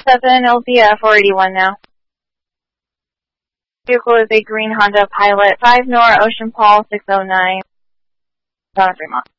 7, it'll be 481 now. Vehicle is a green Honda Pilot, 5 Nora Ocean Paul 609, Fremont.